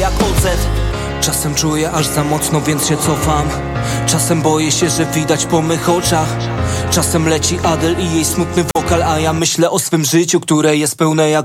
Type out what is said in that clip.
jak odzew. Czasem czuję aż za mocno, więc się cofam. Czasem boję się, że widać po mych oczach. Czasem leci Adele i jej smutny wokal, a ja myślę o swym życiu, które jest pełne jak